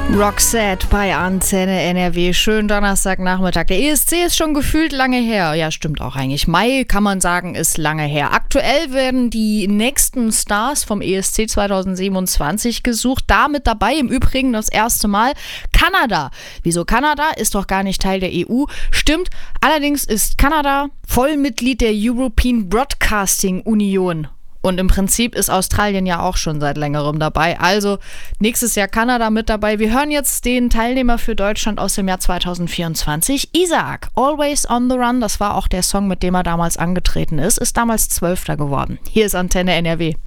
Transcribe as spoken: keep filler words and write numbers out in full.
Roxette bei Antenne N R W. Schönen Donnerstagnachmittag. Der E S C ist schon gefühlt lange her. Ja, stimmt auch eigentlich. Mai, kann man sagen, ist lange her. Aktuell werden die nächsten Stars vom E S C zwanzig siebenundzwanzig gesucht. Da mit dabei im Übrigen das erste Mal Kanada. Wieso Kanada? Ist doch gar nicht Teil der E U. Stimmt. Allerdings ist Kanada Vollmitglied der European Broadcasting Union. Und im Prinzip ist Australien ja auch schon seit längerem dabei. Also nächstes Jahr Kanada mit dabei. Wir hören jetzt den Teilnehmer für Deutschland aus dem Jahr zwanzig vierundzwanzig. Isaac, Always on the Run. Das war auch der Song, mit dem er damals angetreten ist. Ist damals Zwölfter geworden. Hier ist Antenne N R W.